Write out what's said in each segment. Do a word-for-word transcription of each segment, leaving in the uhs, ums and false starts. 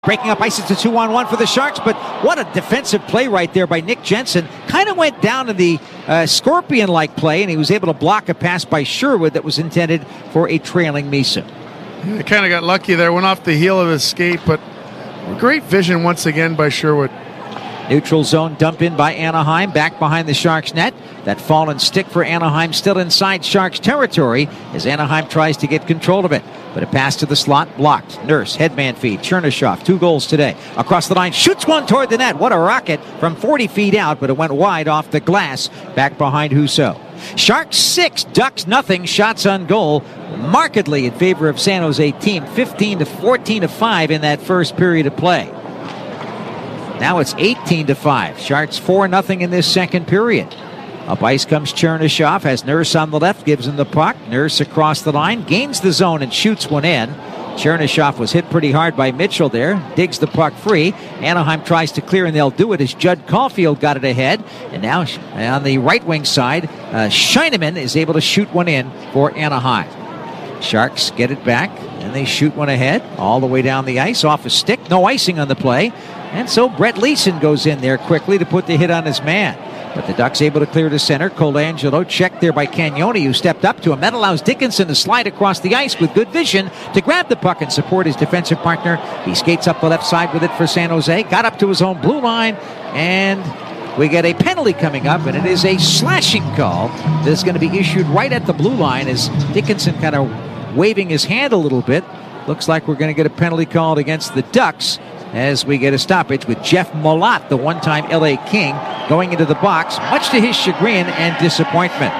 Breaking up ice, it's a two on one for the Sharks, but what a defensive play right there by Nick Jensen. Kind of went down to the uh, scorpion-like play, and he was able to block a pass by Sherwood that was intended for a trailing Misa. He kind of got lucky there, went off the heel of his skate, but great vision once again by Sherwood. Neutral zone dump in by Anaheim, back behind the Sharks net. That fallen stick for Anaheim still inside Sharks territory as Anaheim tries to get control of it. But a pass to the slot blocked. Nurse, headman feed, Chernishoff, two goals today. Across the line, shoots one toward the net. What a rocket from forty feet out, but it went wide off the glass, back behind Husso. Sharks six, Ducks nothing. Shots on goal markedly in favor of San Jose team, fifteen to fourteen to five in that first period of play. Now it's eighteen to five. Sharks four nothing in this second period. Up ice comes Chernishoff, has Nurse on the left, gives him the puck. Nurse across the line, gains the zone and shoots one in. Chernishoff was hit pretty hard by Mitchell there, digs the puck free. Anaheim tries to clear, and they'll do it as Judd Caulfield got it ahead. And now on the right wing side, uh, Scheineman is able to shoot one in for Anaheim. Sharks get it back, and they shoot one ahead, all the way down the ice, off a stick. No icing on the play. And so Brett Leeson goes in there quickly to put the hit on his man. But the Ducks able to clear to center. Colangelo checked there by Cagnoni, who stepped up to him. That allows Dickinson to slide across the ice with good vision to grab the puck and support his defensive partner. He skates up the left side with it for San Jose. Got up to his own blue line, and we get a penalty coming up, and it is a slashing call that is going to be issued right at the blue line as Dickinson kind of waving his hand a little bit. Looks like we're going to get a penalty called against the Ducks as we get a stoppage with Jeff Malott, the one-time L A King, going into the box, much to his chagrin and disappointment.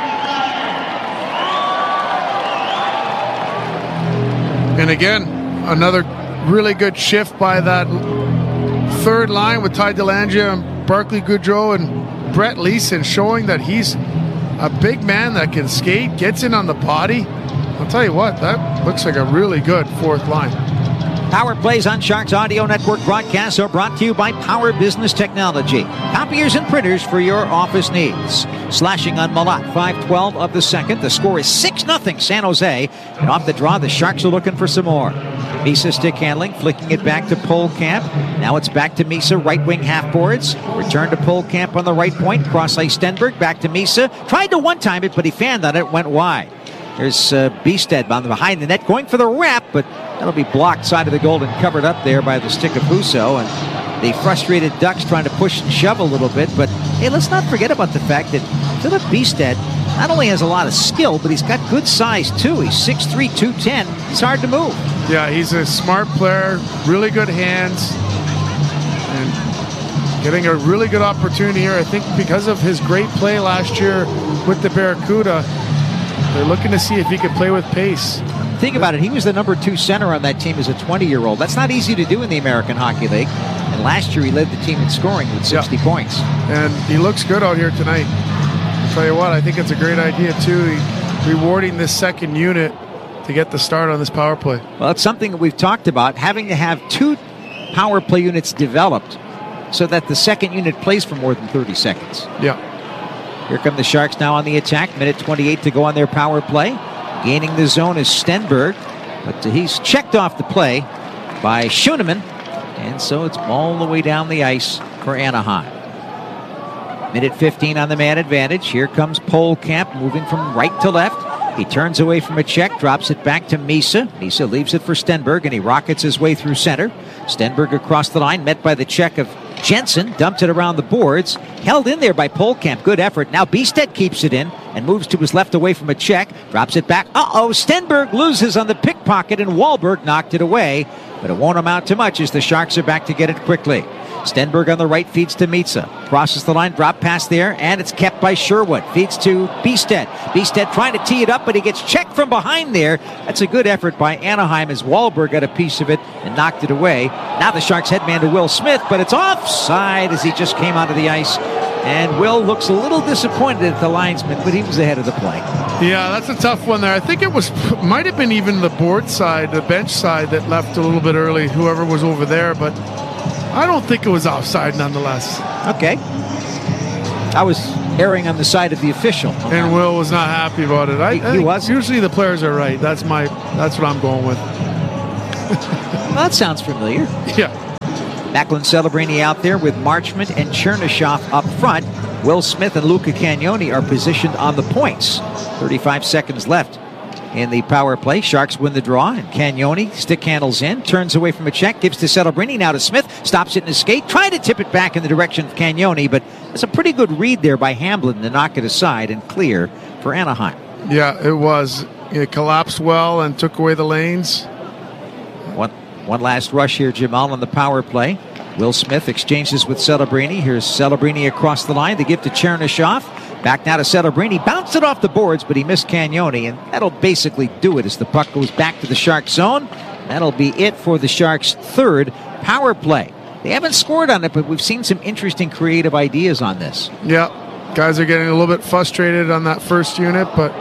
And again, another really good shift by that third line with Ty Dellangia and Barclay Goodrow and Brett Leeson, showing that he's a big man that can skate, gets in on the body. I'll tell you what, that looks like a really good fourth line. Power Plays on Sharks Audio Network broadcasts are brought to you by Power Business Technology. Copiers and printers for your office needs. Slashing on Malott, five twelve of the second. The score is six nothing San Jose. And off the draw, the Sharks are looking for some more. Misa stick handling, flicking it back to Polkamp. Now it's back to Misa, right wing half boards. Return to Polkamp on the right point. Cross ice Stenberg, back to Misa. Tried to one-time it, but he fanned on it, went wide. There's uh, Bistad on the behind the net, going for the wrap, but that'll be blocked side of the goal and covered up there by the stick of Husso. And the frustrated Ducks trying to push and shove a little bit. But hey, let's not forget about the fact that Philip Bistad not only has a lot of skill, but he's got good size too. He's six three, two ten. He's hard to move. Yeah, he's a smart player, really good hands, and getting a really good opportunity here. I think because of his great play last year with the Barracuda, they're looking to see if he can play with pace. Think about it. He was the number two center on that team as a twenty-year-old. That's not easy to do in the American Hockey League. And last year he led the team in scoring with sixty yeah. points. And he looks good out here tonight. I'll tell you what, I think it's a great idea, too. He, rewarding this second unit to get the start on this power play. Well, it's something that we've talked about, having to have two power play units developed so that the second unit plays for more than thirty seconds. Yeah. Here come the Sharks now on the attack. Minute twenty-eight to go on their power play. Gaining the zone is Stenberg, but he's checked off the play by Schooneman, and so it's all the way down the ice for Anaheim. Minute fifteen on the man advantage. Here comes Polkamp moving from right to left. He turns away from a check, drops it back to Misa. Misa leaves it for Stenberg, and he rockets his way through center. Stenberg across the line, met by the check of Jensen, dumped it around the boards, held in there by Polkamp. Good effort. Now Bistad keeps it in and moves to his left away from a check, drops it back. Uh-oh, Stenberg loses on the pickpocket, and Wahlberg knocked it away, but it won't amount to much as the Sharks are back to get it quickly. Stenberg on the right feeds to Misa. Crosses the line, drop pass there, and it's kept by Sherwood. Feeds to Bistad. Bistad trying to tee it up, but he gets checked from behind there. That's a good effort by Anaheim as Wahlberg got a piece of it and knocked it away. Now the Sharks headman to Will Smith, but it's offside as he just came onto the ice. And Will looks a little disappointed at the linesman, but he was ahead of the play. Yeah, that's a tough one there. I think it was might have been even the board side, the bench side that left a little bit early, whoever was over there, but I don't think it was offside nonetheless. Okay. I was erring on the side of the official. And Will was not happy about it. I, he, I he was. Usually the players are right. That's my. That's what I'm going with. Well, that sounds familiar. Yeah. Macklin Celebrini out there with Marchment and Chernishoff up front. Will Smith and Luca Cagnoni are positioned on the points. thirty-five seconds left in the power play. Sharks win the draw, and Cagnoni stick handles in, turns away from a check, gives to Celebrini, now to Smith, stops it in his skate, tried to tip it back in the direction of Cagnoni, but it's a pretty good read there by Hamblin to knock it aside and clear for Anaheim. Yeah, it was. It collapsed well and took away the lanes. One, one last rush here, Jamal, on the power play. Will Smith exchanges with Celebrini. Here's Celebrini across the line. They give to Chernishoff. Back now to Celebrini. Bounced it off the boards, but he missed Cagnoni, and that'll basically do it as the puck goes back to the Sharks zone. That'll be it for the Sharks' third power play. They haven't scored on it, but we've seen some interesting creative ideas on this. Yeah, guys are getting a little bit frustrated on that first unit, but...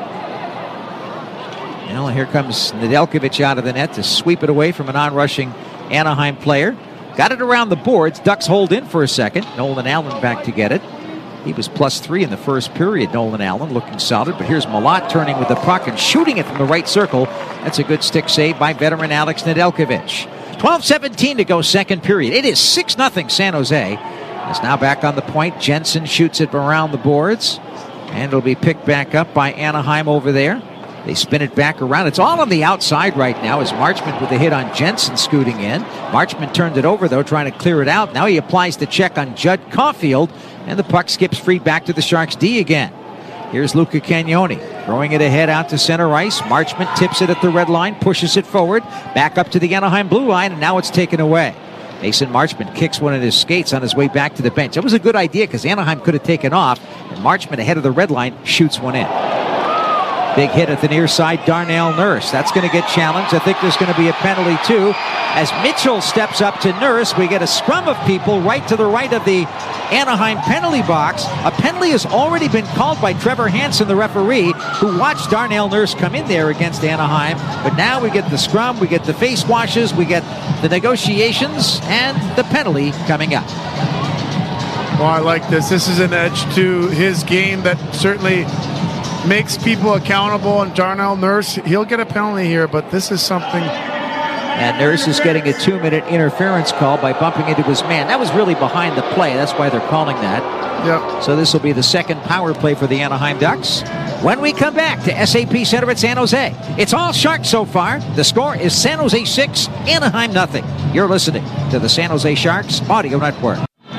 Well, here comes Nedeljkovic out of the net to sweep it away from an on-rushing Anaheim player. Got it around the boards. Ducks hold in for a second. Nolan Allen back to get it. He was plus three in the first period, Nolan Allen, looking solid. But here's Malott turning with the puck and shooting it from the right circle. That's a good stick save by veteran Alex Nedeljkovic. twelve seventeen to go, second period. It is six nothing San Jose. It's now back on the point. Jensen shoots it around the boards. And it'll be picked back up by Anaheim over there. They spin it back around. It's all on the outside right now as Marchment with a hit on Jensen scooting in. Marchment turned it over, though, trying to clear it out. Now he applies the check on Judd Caulfield, and the puck skips free back to the Sharks D again. Here's Luca Cagnoni throwing it ahead out to center ice. Marchment tips it at the red line, pushes it forward, back up to the Anaheim blue line, and now it's taken away. Mason Marchment kicks one of his skates on his way back to the bench. It was a good idea because Anaheim could have taken off, and Marchment ahead of the red line shoots one in. Big hit at the near side, Darnell Nurse. That's going to get challenged. I think there's going to be a penalty, too. As Mitchell steps up to Nurse, we get a scrum of people right to the right of the Anaheim penalty box. A penalty has already been called by Trevor Hansen, the referee, who watched Darnell Nurse come in there against Anaheim. But now we get the scrum, we get the face washes, we get the negotiations, and the penalty coming up. Well, I like this. This is an edge to his game that certainly makes people accountable, and Darnell Nurse, he'll get a penalty here, but this is something. And Nurse is getting a two-minute interference call by bumping into his man. That was really behind the play. That's why they're calling that. Yep. So this will be the second power play for the Anaheim Ducks. When we come back to S A P Center at San Jose, it's all Sharks so far. The score is San Jose six, Anaheim nothing. You're listening to the San Jose Sharks Audio Network.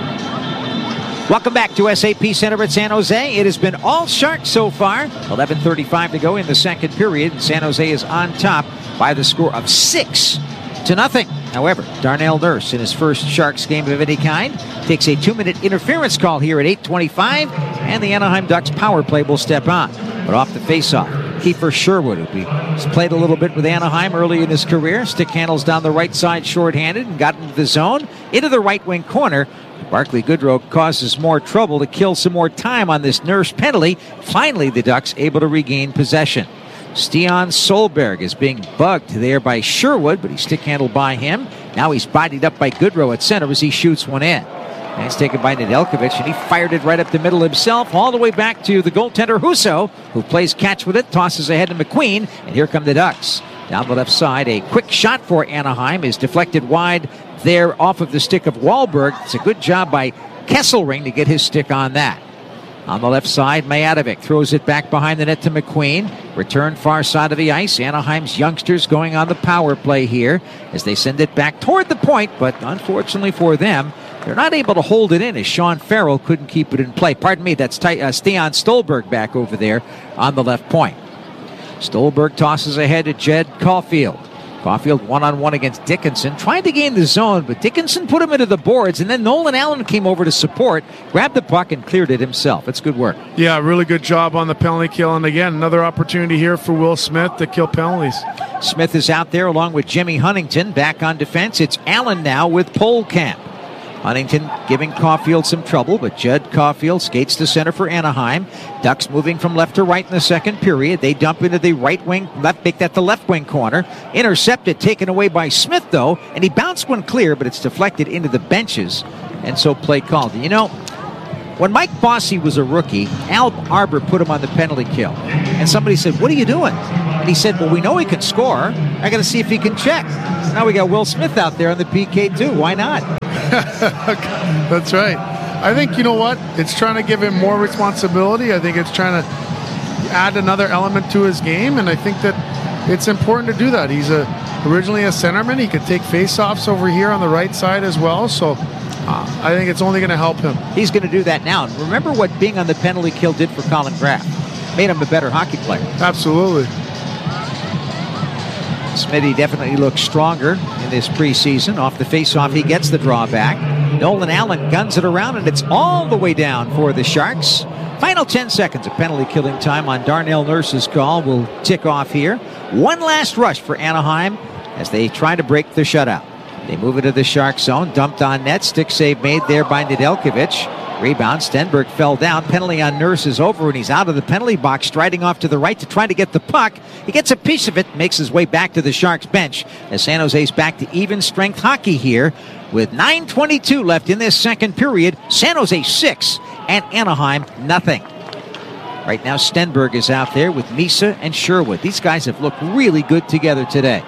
Welcome back to S A P Center at San Jose. It has been all Sharks so far. eleven thirty-five to go in the second period. And San Jose is on top by the score of six to nothing. However, Darnell Nurse, in his first Sharks game of any kind, takes a two-minute interference call here at eight twenty-five, and the Anaheim Ducks power play will step on. But off the faceoff, Kiefer Sherwood, who has played a little bit with Anaheim early in his career, stick handles down the right side shorthanded and got into the zone, into the right wing corner. Barclay Goodrow causes more trouble to kill some more time on this Nurse penalty. Finally, the Ducks able to regain possession. Stian Solberg is being bugged there by Sherwood, but he's stick handled by him. Now he's bodied up by Goodrow at center as he shoots one in. And it's taken by Nedeljkovic, and he fired it right up the middle himself, all the way back to the goaltender Husso, who plays catch with it, tosses ahead to McQueen, and here come the Ducks. Down the left side, a quick shot for Anaheim is deflected wide there off of the stick of Wahlberg. It's a good job by Kesselring to get his stick on that. On the left side, Majatovic throws it back behind the net to McQueen. Return far side of the ice. Anaheim's youngsters going on the power play here as they send it back toward the point, but unfortunately for them, they're not able to hold it in as Sean Farrell couldn't keep it in play. Pardon me, that's Ty- uh, Stian Stolberg back over there on the left point. Stolberg tosses ahead to Jed Caulfield. Caulfield one-on-one against Dickinson, tried to gain the zone, but Dickinson put him into the boards, and then Nolan Allen came over to support, grabbed the puck, and cleared it himself. It's good work. Yeah, really good job on the penalty kill, and again, another opportunity here for Will Smith to kill penalties. Smith is out there along with Jimmy Huntington. Back on defense, it's Allen now with Polkamp. Huntington giving Caulfield some trouble, but Judd Caulfield skates to center for Anaheim. Ducks moving from left to right in the second period. They dump into the right wing, left, make that the left wing corner. Intercepted, taken away by Smith, though, and he bounced one clear, but it's deflected into the benches, and so play called. You know, when Mike Bossy was a rookie, Al Arbor put him on the penalty kill, and somebody said, "What are you doing?" And he said, "Well, we know he can score. I got to see if he can check." Now we got Will Smith out there on the P K, too. Why not? That's right. I think, you know what? It's trying to give him more responsibility. I think it's trying to add another element to his game, and I think that it's important to do that. He's a, originally a centerman. He could take faceoffs over here on the right side as well, so uh, I think it's only going to help him. He's going to do that now. And remember what being on the penalty kill did for Colin Graff. Made him a better hockey player. Absolutely. Smitty definitely looks stronger in this preseason. Off the faceoff, he gets the drawback. Nolan Allen guns it around, and it's all the way down for the Sharks. Final ten seconds of penalty killing time on Darnell Nurse's call will tick off here. One last rush for Anaheim as they try to break the shutout. They move it to the Shark zone, dumped on net, stick save made there by Nedeljkovic. Rebound, Stenberg fell down. Penalty on Nurse is over, and he's out of the penalty box, striding off to the right to try to get the puck. He gets a piece of it, makes his way back to the Sharks bench as San Jose's back to even strength hockey here with nine twenty-two left in this second period. San Jose six and Anaheim nothing. Right now Stenberg is out there with Misa and Sherwood. These guys have looked really good together today.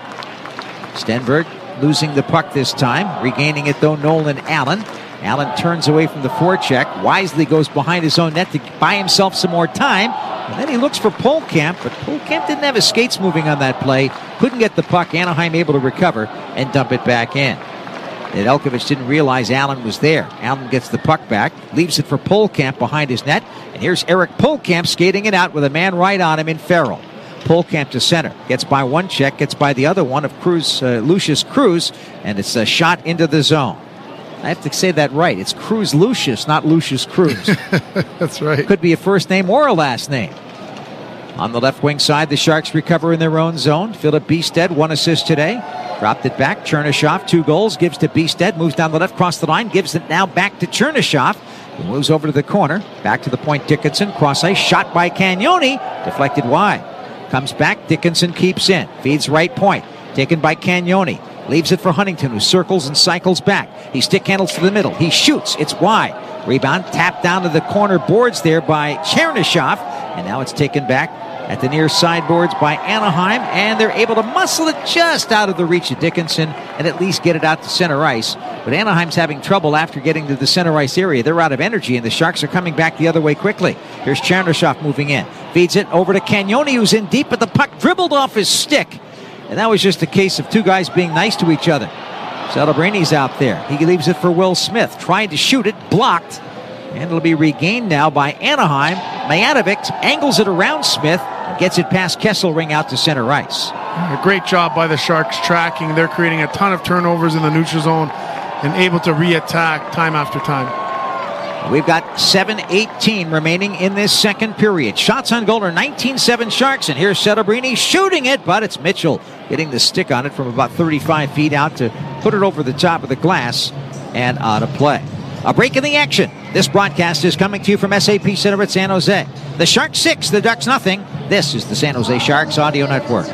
Stenberg losing the puck this time, regaining it though Nolan Allen. Allen turns away from the forecheck, wisely goes behind his own net to buy himself some more time, and then he looks for Polkamp, but Polkamp didn't have his skates moving on that play, couldn't get the puck. Anaheim able to recover and dump it back in. Nedeljkovic didn't realize Allen was there. Allen gets the puck back, leaves it for Polkamp behind his net, and here's Eric Polkamp skating it out with a man right on him in Farrell. Polkamp to center, gets by one check, gets by the other one of Cruz, uh, Lucius Cruz, and it's a shot into the zone. I have to say that right. It's Cruz Lucius, not Lucius Cruz. That's right. Could be a first name or a last name. On the left wing side, the Sharks recover in their own zone. Philip Biested, one assist today. Dropped it back. Chernyshov, two goals. Gives to Biested. Moves down the left, across the line. Gives it now back to Chernyshov. He moves over to the corner. Back to the point, Dickinson. Cross ice. Shot by Cagnoni. Deflected wide. Comes back. Dickinson keeps in. Feeds right point. Taken by Cagnoni. Leaves it for Huntington, who circles and cycles back. He stick handles to the middle. He shoots. It's wide. Rebound tapped down to the corner boards there by Chernyshov. And now it's taken back at the near sideboards by Anaheim. And they're able to muscle it just out of the reach of Dickinson and at least get it out to center ice. But Anaheim's having trouble after getting to the center ice area. They're out of energy, and the Sharks are coming back the other way quickly. Here's Chernyshov moving in. Feeds it over to Cagnoni, who's in deep, but the puck dribbled off his stick. And that was just a case of two guys being nice to each other. Celebrini's out there. He leaves it for Will Smith. Trying to shoot it. Blocked. And it'll be regained now by Anaheim. Majanovic angles it around Smith and gets it past Kesselring out to center ice. A great job by the Sharks tracking. They're creating a ton of turnovers in the neutral zone and able to re-attack time after time. We've got seven eighteen remaining in this second period. Shots on goal are nineteen seven Sharks, and here's Celebrini shooting it, but it's Mitchell getting the stick on it from about thirty-five feet out to put it over the top of the glass and out of play. A break in the action. This broadcast is coming to you from S A P Center at San Jose. The Sharks six, the Ducks nothing. This is the San Jose Sharks Audio Network.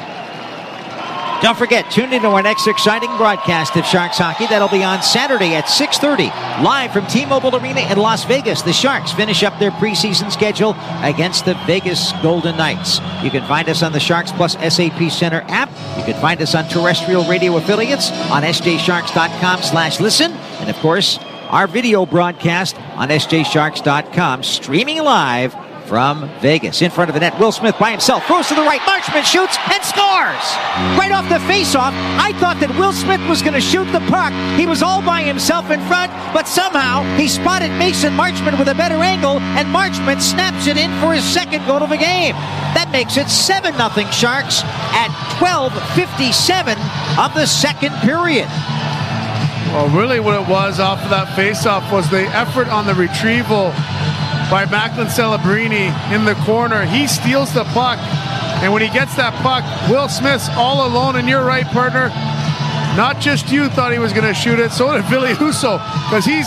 Don't forget, tune into our next exciting broadcast of Sharks hockey. That'll be on Saturday at six thirty. Live from T-Mobile Arena in Las Vegas, the Sharks finish up their preseason schedule against the Vegas Golden Knights. You can find us on the Sharks Plus S A P Center app. You can find us on terrestrial radio affiliates on S J Sharks dot com slash listen. And, of course, our video broadcast on S J Sharks dot com, streaming live from Vegas. In front of the net, Will Smith by himself, throws to the right, Marchment shoots and scores! Right off the faceoff, I thought that Will Smith was going to shoot the puck. He was all by himself in front, but somehow he spotted Mason Marchment with a better angle, and Marchment snaps it in for his second goal of the game. That makes it seven nothing Sharks at twelve fifty-seven of the second period. Well, really what it was off of that faceoff was the effort on the retrieval by Macklin Celebrini in the corner. He steals the puck, and when he gets that puck, Will Smith's all alone, and you're right, partner. Not just you thought he was going to shoot it, so did Ville Husso, because he's,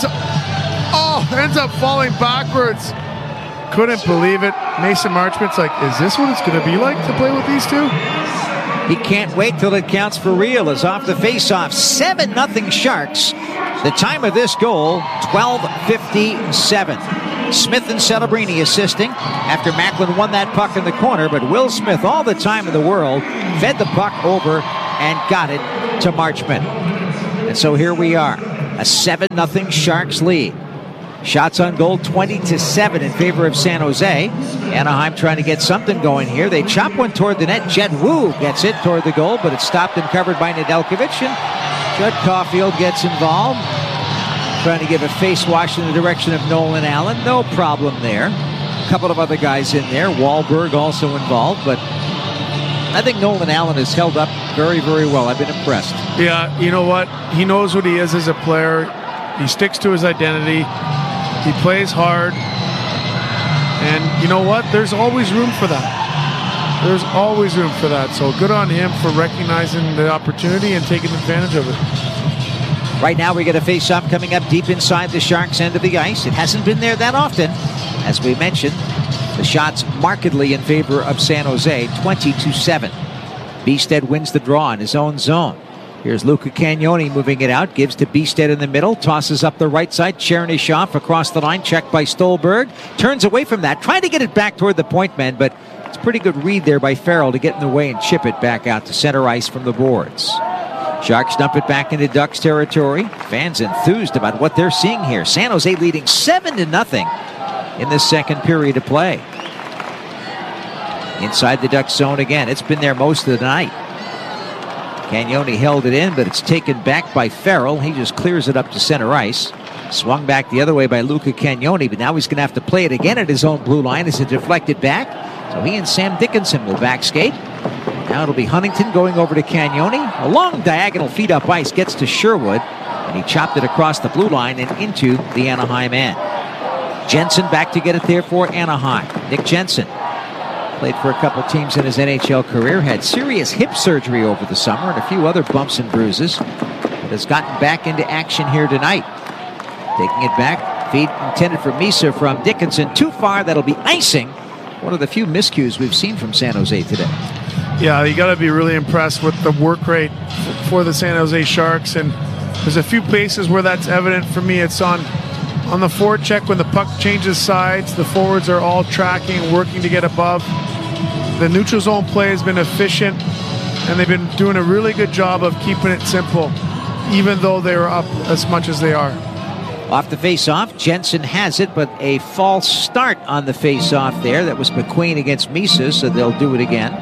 oh, ends up falling backwards. Couldn't believe it. Mason Marchment's like, is this what it's going to be like to play with these two? He can't wait till it counts for real. As off the faceoff, seven nothing Sharks. The time of this goal, twelve fifty-seven. Smith and Celebrini assisting after Macklin won that puck in the corner, but Will Smith, all the time in the world, fed the puck over and got it to Marchment. And so here we are. A seven nothing Sharks lead. Shots on goal twenty to seven in favor of San Jose. Anaheim trying to get something going here. They chop one toward the net. Jed Wu gets it toward the goal, but it's stopped and covered by Nedeljkovic. And Judd Caulfield gets involved, trying to give a face wash in the direction of Nolan Allen. No problem there. A couple of other guys in there. Wahlberg also involved, but I think Nolan Allen has held up very, very well. I've been impressed. Yeah, you know what? He knows what he is as a player. He sticks to his identity. He plays hard. And you know what? There's always room for that. There's always room for that. So good on him for recognizing the opportunity and taking advantage of it. Right now we get a face-off coming up deep inside the Sharks' end of the ice. It hasn't been there that often. As we mentioned, the shots markedly in favor of San Jose, twenty to seven. Bjugstad wins the draw in his own zone. Here's Luca Cagnoni moving it out, gives to Bjugstad in the middle, tosses up the right side, Chernyshov across the line, checked by Stolberg, turns away from that, trying to get it back toward the point men, but it's a pretty good read there by Farrell to get in the way and chip it back out to center ice from the boards. Sharks dump it back into Ducks territory. Fans enthused about what they're seeing here. San Jose leading seven to nothing in the second period of play. Inside the Ducks zone again. It's been there most of the night. Cagnoni held it in, but it's taken back by Farrell. He just clears it up to center ice. Swung back the other way by Luca Cagnoni, but now he's going to have to play it again at his own blue line as it deflected back. So he and Sam Dickinson will back skate. Now it'll be Huntington going over to Cagnoni. A long diagonal feed up ice gets to Sherwood, and he chopped it across the blue line and into the Anaheim end. Jensen back to get it there for Anaheim. Nick Jensen played for a couple teams in his N H L career, had serious hip surgery over the summer and a few other bumps and bruises, but has gotten back into action here tonight. Taking it back, feed intended for Misa from Dickinson. Too far, that'll be icing. One of the few miscues we've seen from San Jose today. Yeah, you got to be really impressed with the work rate for the San Jose Sharks, and there's a few places where that's evident for me. It's on on the forward check when the puck changes sides. The forwards are all tracking, working to get above. The neutral zone play has been efficient, and they've been doing a really good job of keeping it simple, even though they're up as much as they are. Off the face-off, Jensen has it, but a false start on the face-off there. That was McQueen against Misa, so they'll do it again.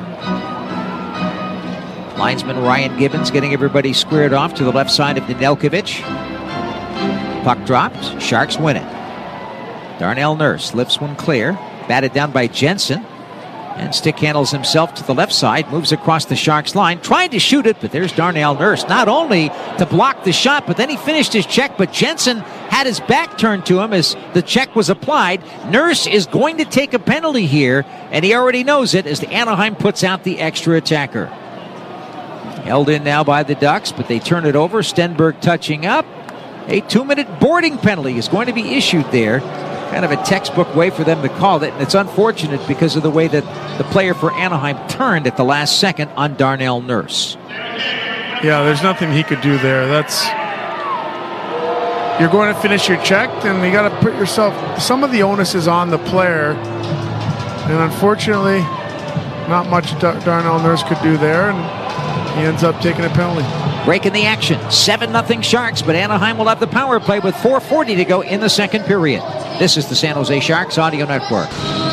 Linesman Ryan Gibbons getting everybody squared off to the left side of Nedeljkovic. Puck dropped. Sharks win it. Darnell Nurse lifts one clear. Batted down by Jensen. And stick handles himself to the left side. Moves across the Sharks line. Tried to shoot it, but there's Darnell Nurse. Not only to block the shot, but then he finished his check. But Jensen had his back turned to him as the check was applied. Nurse is going to take a penalty here, and he already knows it as the Anaheim puts out the extra attacker. Held in now by the Ducks, but they turn it over. Stenberg touching up. A two-minute boarding penalty is going to be issued there. Kind of a textbook way for them to call it, and it's unfortunate because of the way that the player for Anaheim turned at the last second on Darnell Nurse. Yeah, there's nothing he could do there. That's you're going to finish your check, and you got to put yourself. Some of the onus is on the player, and unfortunately, not much Dar- Darnell Nurse could do there, and he ends up taking a penalty. Breaking the action, seven nothing Sharks, but Anaheim will have the power play with four forty to go in the second period. This is the San Jose Sharks Audio Network.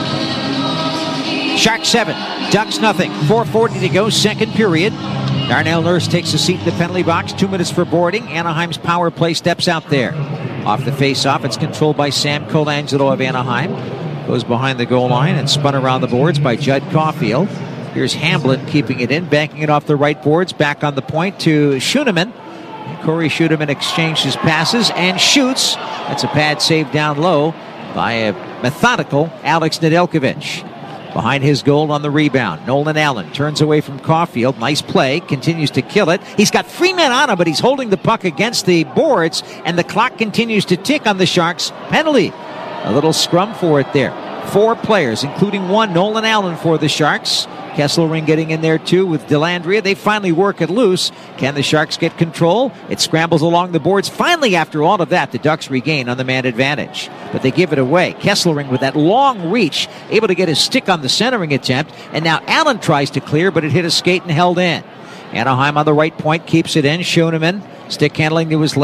Sharks seven, Ducks nothing, four forty to go, second period. Darnell Nurse takes a seat in the penalty box, two minutes for boarding. Anaheim's power play steps out there. Off the face-off, it's controlled by Sam Colangelo of Anaheim. Goes behind the goal line and spun around the boards by Judd Caulfield. Here's Hamblin keeping it in, banking it off the right boards, back on the point to Schoenemann. And Corey Schoenemann exchanges passes and shoots. That's a pad save down low by a methodical Alex Nedeljkovic. Behind his goal on the rebound, Nolan Allen turns away from Caulfield. Nice play, continues to kill it. He's got three men on him, but he's holding the puck against the boards, and the clock continues to tick on the Sharks' penalty. A little scrum for it there. Four players, including one, Nolan Allen, for the Sharks. Kesselring getting in there too with Dellandrea. They finally work it loose. Can the Sharks get control? It scrambles along the boards. Finally, after all of that, the Ducks regain on the man advantage. But they give it away. Kesselring with that long reach, able to get his stick on the centering attempt. And now Allen tries to clear, but it hit a skate and held in. Anaheim on the right point keeps it in. Schoenemann stick handling to his left.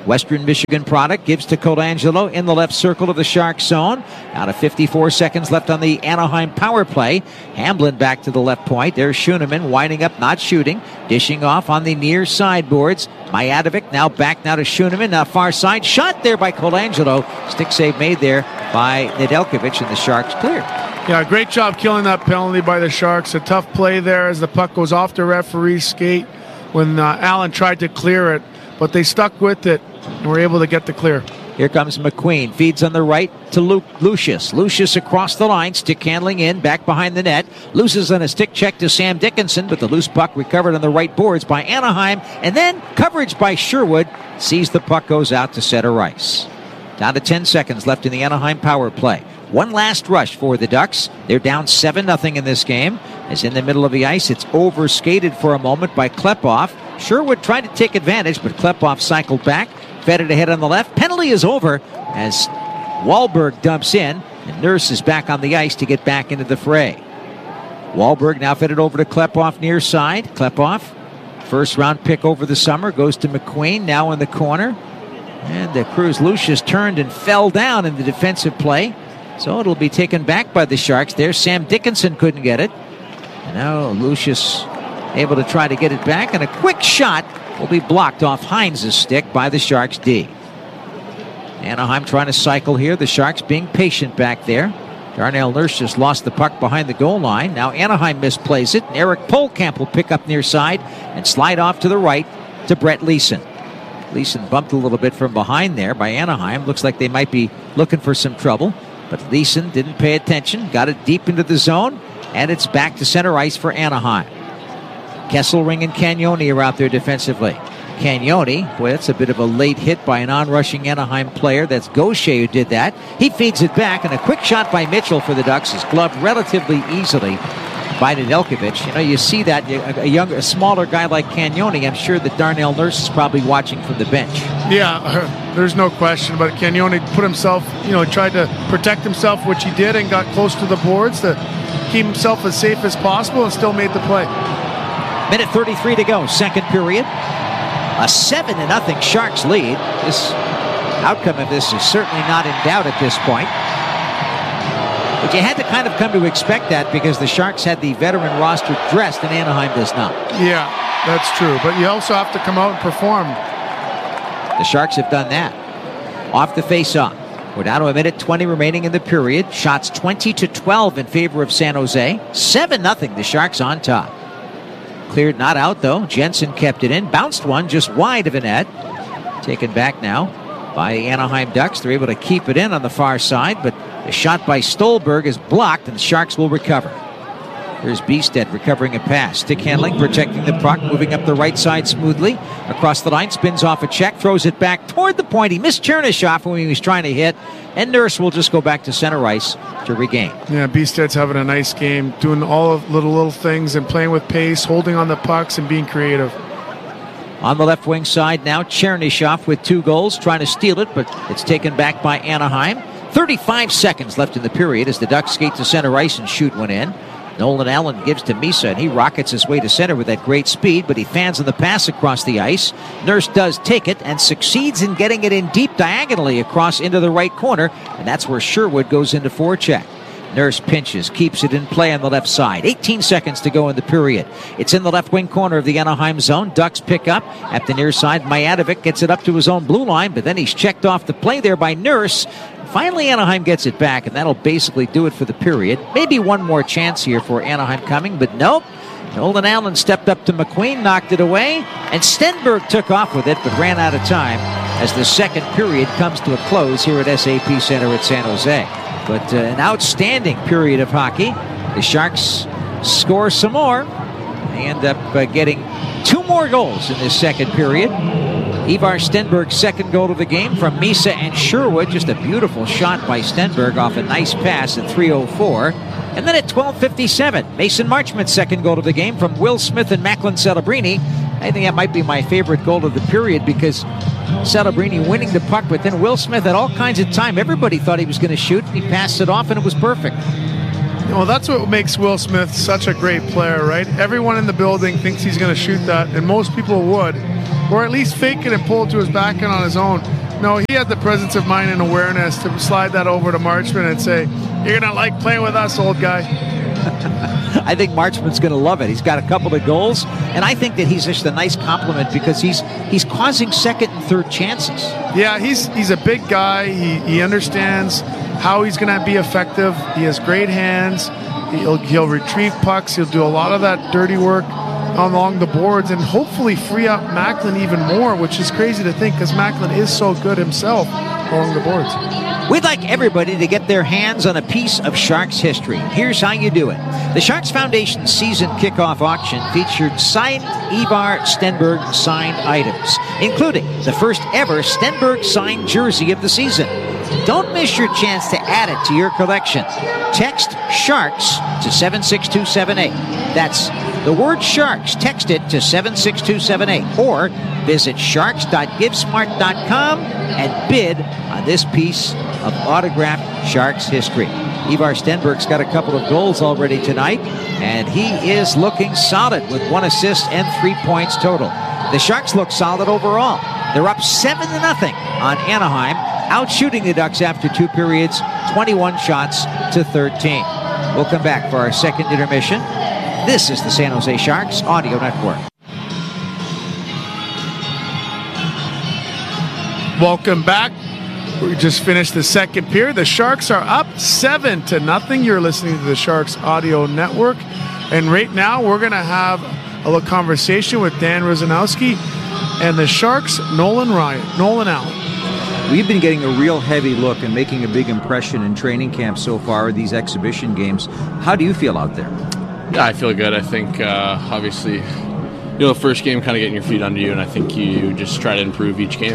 Western Michigan product gives to Colangelo in the left circle of the Sharks zone. Out of fifty-four seconds left on the Anaheim power play. Hamblin back to the left point. There's Schoenemann winding up, not shooting. Dishing off on the near sideboards. Majadovic now back now to Schoenemann. Now far side. Shot there by Colangelo. Stick save made there by Nedeljkovic, and the Sharks cleared. Yeah, great job killing that penalty by the Sharks. A tough play there as the puck goes off the referee's skate when uh, Allen tried to clear it, but they stuck with it and were able to get the clear. Here comes McQueen. Feeds on the right to Luke Lucius. Lucius across the line. Stick handling in. Back behind the net. Loses on a stick check to Sam Dickinson, but the loose puck recovered on the right boards by Anaheim. And then coverage by Sherwood. Sees the puck goes out to center ice. Down to ten seconds left in the Anaheim power play. One last rush for the Ducks. They're down seven nothing in this game. As in the middle of the ice, it's over-skated for a moment by Klepov. Sherwood tried to take advantage, but Klepov cycled back. Fed it ahead on the left. Penalty is over as Wahlberg dumps in, and Nurse is back on the ice to get back into the fray. Wahlberg now fed it over to Klepov near side. Klepov, first round pick over the summer, goes to McQueen, now in the corner. And the Cruz Lucius turned and fell down in the defensive play. So it'll be taken back by the Sharks. There, Sam Dickinson couldn't get it. And now Lucius able to try to get it back, and a quick shot will be blocked off Hines' stick by the Sharks D. Anaheim trying to cycle here. The Sharks being patient back there. Darnell Nurse just lost the puck behind the goal line. Now Anaheim misplays it. And Eric Polkamp will pick up near side and slide off to the right to Brett Leeson. Leeson bumped a little bit from behind there by Anaheim. Looks like they might be looking for some trouble. But Leeson didn't pay attention. Got it deep into the zone. And it's back to center ice for Anaheim. Kesselring and Cagnoni are out there defensively. Cagnoni, boy, that's a bit of a late hit by an on-rushing Anaheim player. That's Gaucher who did that. He feeds it back, and a quick shot by Mitchell for the Ducks is gloved relatively easily by Nedeljkovic. You know, you see that, a younger, a smaller guy like Cagnoni, I'm sure that Darnell Nurse is probably watching from the bench. Yeah, there's no question, but Cagnoni put himself, you know, tried to protect himself, which he did, and got close to the boards to keep himself as safe as possible and still made the play. Minute thirty-three to go, second period. A seven to nothing Sharks lead. This outcome of this is certainly not in doubt at this point. But you had to kind of come to expect that because the Sharks had the veteran roster dressed and Anaheim does not. Yeah, that's true. But you also have to come out and perform. The Sharks have done that. Off the face-off. We're down to a minute twenty remaining in the period. Shots twenty to twelve in favor of San Jose. seven nothing, the Sharks on top. Cleared, not out though. Jensen kept it in. Bounced one just wide of a net. Taken back now by the Anaheim Ducks. They're able to keep it in on the far side, but the shot by Stolberg is blocked and the Sharks will recover. Here's Bjugstad recovering a pass. Stick handling, protecting the puck, moving up the right side smoothly. Across the line, spins off a check, throws it back toward the point. He missed Chernishoff when he was trying to hit, and Nurse will just go back to center ice to regain. Yeah, Bjugstad's having a nice game, doing all of little, little things and playing with pace, holding on the pucks and being creative. On the left wing side now, Chernishoff with two goals, trying to steal it, but it's taken back by Anaheim. thirty-five seconds left in the period as the Ducks skate to center ice and shoot one in. Nolan Allen gives to Misa, and he rockets his way to center with that great speed, but he fans on the pass across the ice. Nurse does take it and succeeds in getting it in deep diagonally across into the right corner, and that's where Sherwood goes into forecheck. Nurse pinches, keeps it in play on the left side. eighteen seconds to go in the period. It's in the left wing corner of the Anaheim zone. Ducks pick up at the near side. Majadovic gets it up to his own blue line, but then he's checked off the play there by Nurse. Finally, Anaheim gets it back, and that'll basically do it for the period. Maybe one more chance here for Anaheim coming, but nope. Nolan Allen stepped up to McQueen, knocked it away, and Stenberg took off with it, but ran out of time as the second period comes to a close here at S A P Center at San Jose. But uh, an outstanding period of hockey. The Sharks score some more. They end up uh, getting two more goals in this second period. Ivar Stenberg's second goal of the game from Misa and Sherwood. Just a beautiful shot by Stenberg off a nice pass at three oh four. And then at twelve fifty-seven, Mason Marchment's second goal of the game from Will Smith and Macklin Celebrini. I think that might be my favorite goal of the period because Celebrini winning the puck, but then Will Smith had all kinds of time. Everybody thought he was going to shoot. He passed it off, and it was perfect. Well, that's what makes Will Smith such a great player, right? Everyone in the building thinks he's going to shoot that, and most people would. or at least fake it and pull it to his backhand on his own. No, he had the presence of mind and awareness to slide that over to Marchment and say, "You're going to like playing with us, old guy." I think Marchment's going to love it. He's got a couple of goals, and I think that he's just a nice compliment because he's he's causing second and third chances. Yeah, he's he's a big guy. He he understands how he's going to be effective. He has great hands. He'll he'll retrieve pucks. He'll do a lot of that dirty work along the boards and hopefully free up Macklin even more, which is crazy to think because Macklin is so good himself along the boards. We'd like everybody to get their hands on a piece of Sharks history. Here's how you do it. The Sharks Foundation season kickoff auction featured signed Ivar Stenberg signed items, including the first ever Stenberg signed jersey of the season. Don't miss your chance to add it to your collection. Text SHARKS to seven six two seven eight. That's the word SHARKS. Text it to seven six two seven eight. Or visit sharks dot givesmart dot com and bid on this piece of autographed Sharks history. Ivar Stenberg's got a couple of goals already tonight, and he is looking solid with one assist and three points total. The Sharks look solid overall. They're up seven to nothing on Anaheim, outshooting the Ducks after two periods, twenty-one shots to thirteen. We'll come back for our second intermission. This is the San Jose Sharks Audio Network. Welcome back. We just finished the second period. The Sharks are up seven to nothing. You're listening to the Sharks Audio Network. And right now we're going to have a little conversation with Dan Rusanowsky and the Sharks' Nolan Ryan, Nolan Allen. We've been getting a real heavy look and making a big impression in training camp so far, these exhibition games. How do you feel out there? Yeah, I feel good. I think, uh, obviously, you know, the first game kind of getting your feet under you, and I think you just try to improve each game.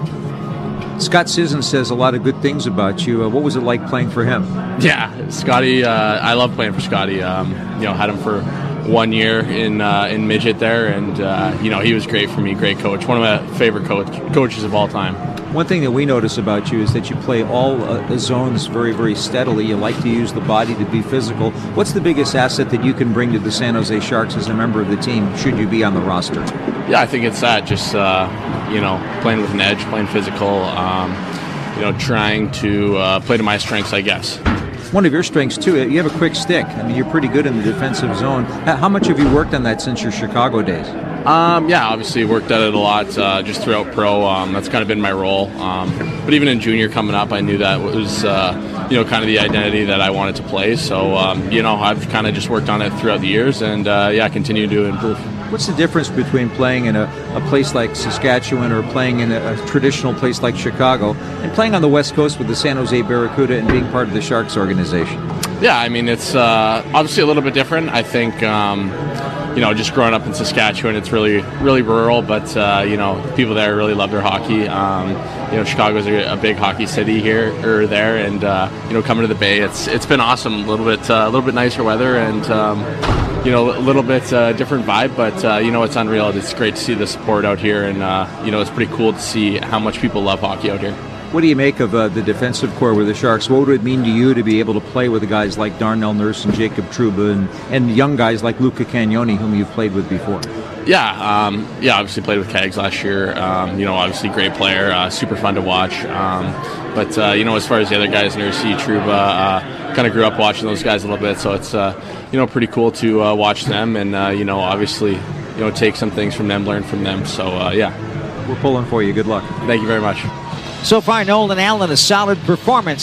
Scott Sisson says a lot of good things about you. Uh, what was it like playing for him? Yeah, Scotty, uh, I love playing for Scotty. Um, you know, had him for one year in uh, in midget there, and, uh, you know, he was great for me, great coach. One of my favorite coach, coaches of all time. One thing that we notice about you is that you play all uh, the zones very, very steadily. You like to use the body to be physical. What's the biggest asset that you can bring to the San Jose Sharks as a member of the team, should you be on the roster? Yeah, I think it's that. Just, uh, you know, playing with an edge, playing physical, um, you know, trying to uh, play to my strengths, I guess. One of your strengths, too, you have a quick stick. I mean, you're pretty good in the defensive zone. How much have you worked on that since your Chicago days? Um, yeah, obviously worked at it a lot uh, just throughout pro. Um, that's kind of been my role. Um, but even in junior coming up, I knew that was, uh, you know, kind of the identity that I wanted to play. So, um, you know, I've kind of just worked on it throughout the years and, uh, yeah, continue to improve. What's the difference between playing in a, a place like Saskatchewan or playing in a, a traditional place like Chicago and playing on the West Coast with the San Jose Barracuda and being part of the Sharks organization? Yeah, I mean, it's uh, obviously a little bit different. I think, um, you know, just growing up in Saskatchewan, it's really, really rural, but, uh, you know, people there really love their hockey. Um, you know, Chicago's a, a big hockey city here or there, and, uh, you know, coming to the Bay, it's it's been awesome. A little bit, uh, a little bit nicer weather and, um, you know, a little bit uh, different vibe, but, uh, you know, it's unreal. It's great to see the support out here, and, uh, you know, it's pretty cool to see how much people love hockey out here. What do you make of uh, the defensive core with the Sharks? What would it mean to you to be able to play with the guys like Darnell Nurse and Jacob Trouba and, and young guys like Luca Cagnoni, whom you've played with before? Yeah, um, yeah, obviously played with Cags last year. Um, you know, obviously great player, uh, super fun to watch. Um, but, uh, you know, as far as the other guys, Nursey, Trouba, uh, kind of grew up watching those guys a little bit. So it's, uh, you know, pretty cool to uh, watch them and, uh, you know, obviously, you know, take some things from them, learn from them. So, uh, yeah. We're pulling for you. Good luck. Thank you very much. So far, Nolan Allen, a solid performance.